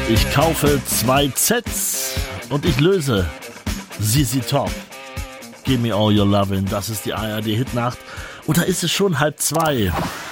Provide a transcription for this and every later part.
Ich kaufe 2 Sets und ich löse ZZ Top. Give me all your lovin', das ist die ARD-Hitnacht. Und da ist es schon 1:30.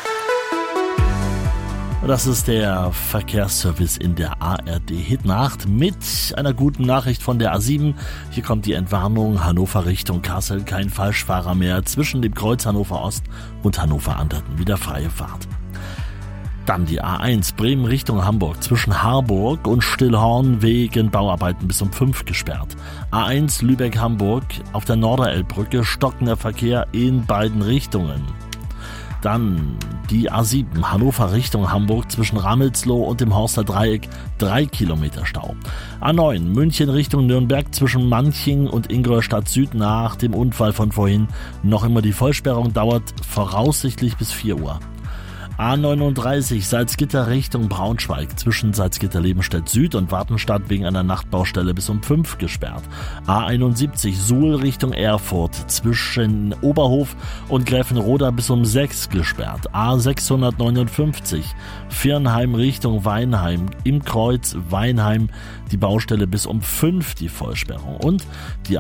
Das ist der Verkehrsservice in der ARD-Hitnacht mit einer guten Nachricht von der A7. Hier kommt die Entwarnung: Hannover Richtung Kassel, kein Falschfahrer mehr zwischen dem Kreuz Hannover Ost und Hannover Anderten, wieder freie Fahrt. Dann die A1 Bremen Richtung Hamburg zwischen Harburg und Stillhorn wegen Bauarbeiten bis um 5 gesperrt. A1 Lübeck-Hamburg auf der Norderelbbrücke stockender Verkehr in beiden Richtungen. Dann die A7 Hannover Richtung Hamburg zwischen Ramelsloh und dem Horster Dreieck 3 Kilometer Stau. A9 München Richtung Nürnberg zwischen Manching und Ingolstadt Süd nach dem Unfall von vorhin. Noch immer die Vollsperrung, dauert voraussichtlich bis 4 Uhr. A39 Salzgitter Richtung Braunschweig zwischen Salzgitter-Lebenstedt Süd und Wartenstadt wegen einer Nachtbaustelle bis um 5 gesperrt. A71 Suhl Richtung Erfurt zwischen Oberhof und Gräfenroda bis um 6 gesperrt. A659 Viernheim Richtung Weinheim im Kreuz Weinheim die Baustelle bis um 5 die Vollsperrung. Und die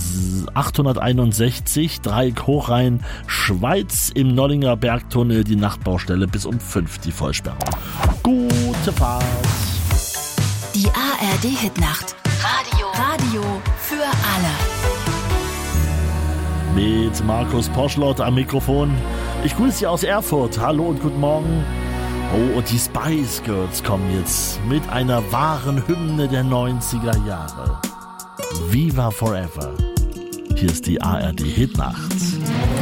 A861 Dreieck Hochrhein Schweiz im Nollinger Bergtunnel die Nachtbaustelle bis um 5 die Vollsperrung. Gute Fahrt! Die ARD-Hitnacht. Radio für alle. Mit Markus Poschlott am Mikrofon. Ich grüße Sie aus Erfurt. Hallo und guten Morgen. Oh, und die Spice Girls kommen jetzt mit einer wahren Hymne der 90er Jahre. Viva Forever. Hier ist die ARD-Hitnacht.